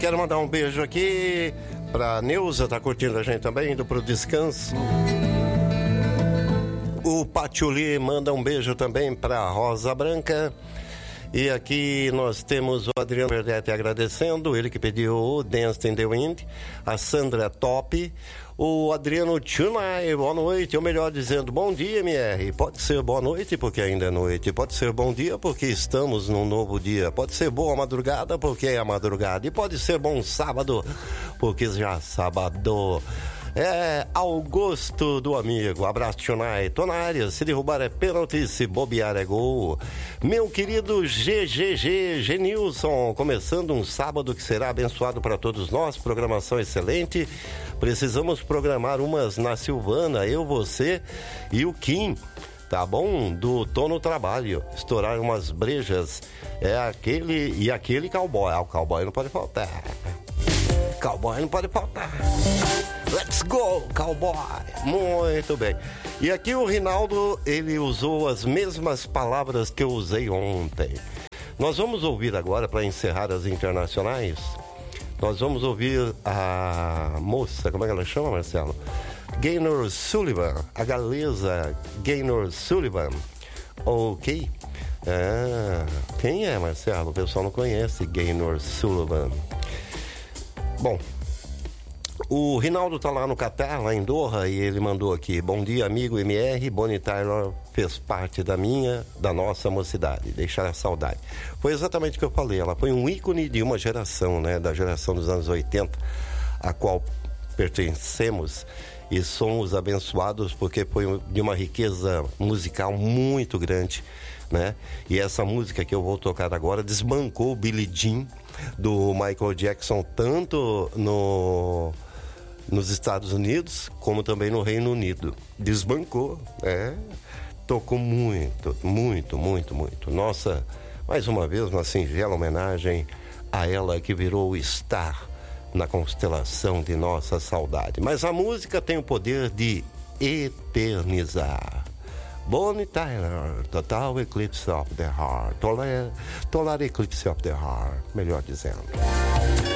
quero mandar um beijo aqui pra Neuza, tá curtindo a gente também, indo pro descanso. O Patiuli manda um beijo também pra Rosa Branca. E aqui nós temos o Adriano Verdete agradecendo, ele que pediu o Dance in the Wind, a Sandra Top, o Adriano Tchunai, boa noite, ou melhor dizendo, bom dia, MR. Pode ser boa noite porque ainda é noite, pode ser bom dia porque estamos num novo dia, pode ser boa madrugada porque é a madrugada, e pode ser bom sábado porque já sábado. É Augusto do amigo, abraço Tchunai, tô na área, se derrubar é pênalti, se bobear é gol. Meu querido Genilson, começando um sábado que será abençoado para todos nós, programação excelente, precisamos programar umas na Silvana, eu, você e o Kim, tá bom? Tô no trabalho, estourar umas brejas, aquele cowboy, o cowboy não pode faltar. Cowboy não pode faltar. Let's go, cowboy. Muito bem. E aqui o Rinaldo, ele usou as mesmas palavras que eu usei ontem. Nós vamos ouvir agora, para encerrar as internacionais, nós vamos ouvir a moça, como é que ela chama, Marcelo? Gaynor Sullivan, a galesa Gaynor Sullivan. Ok. Quem é, Marcelo? O pessoal não conhece Gaynor Sullivan. Bom, o Rinaldo tá lá no Catar, lá em Doha, e ele mandou aqui: bom dia, amigo MR, Bonnie Tyler fez parte da nossa mocidade, deixar a saudade. Foi exatamente o que eu falei, ela foi um ícone de uma geração, né, da geração dos anos 80, a qual pertencemos e somos abençoados porque foi de uma riqueza musical muito grande, né? E essa música que eu vou tocar agora desbancou o Billie Jean do Michael Jackson, tanto nos Estados Unidos como também no Reino Unido. Desbancou, tocou muito, muito, muito, muito. Nossa, mais uma vez uma singela homenagem a ela que virou o star na constelação de nossa saudade. Mas a música tem o poder de eternizar. Bonnie Tyler, Total Eclipse of the Heart, Total Eclipse of the Heart, melhor dizendo.